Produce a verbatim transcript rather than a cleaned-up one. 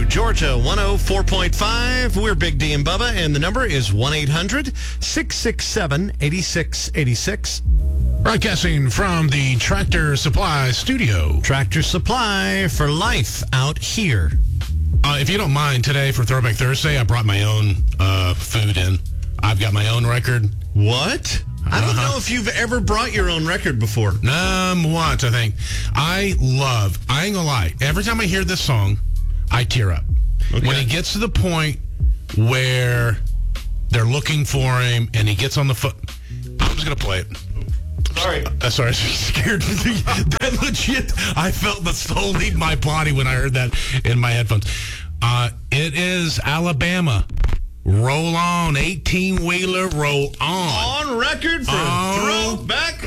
Georgia one oh four point five. We're Big D and Bubba, and the number is one eight hundred six six seven eight six eight six. Broadcasting from the Tractor Supply studio. Tractor Supply for life out here. Uh, if you don't mind, today for Throwback Thursday, I brought my own uh, food in. I've got my own record. What? I don't Uh-huh. know if you've ever brought your own record before. Um, once, I think. I love, I ain't gonna lie, every time I hear this song, I tear up. Okay. When it gets to the point where they're looking for him and he gets on the foot, I'm just gonna play it. Sorry. Uh, sorry, I was scared. That legit, I felt the soul leave my body when I heard that in my headphones. Uh, it is Alabama. Roll on, eighteen-wheeler, roll on. On record for Oh. Throwback